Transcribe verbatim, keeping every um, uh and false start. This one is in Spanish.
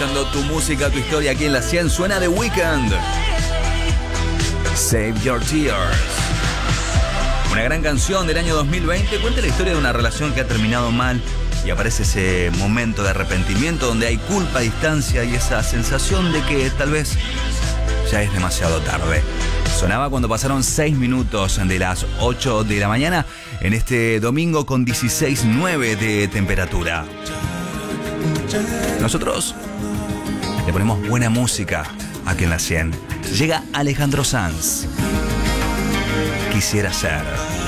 escuchando tu música, tu historia aquí en la cien. Suena The Weeknd. Save Your Tears. Una gran canción del año dos mil veinte. Cuenta la historia de una relación que ha terminado mal y aparece ese momento de arrepentimiento donde hay culpa, distancia y esa sensación de que tal vez ya es demasiado tarde. Sonaba cuando pasaron seis minutos de las ocho de la mañana en este domingo con dieciséis punto nueve de temperatura. Nosotros le ponemos buena música aquí en la cien. Llega Alejandro Sanz. Quisiera ser.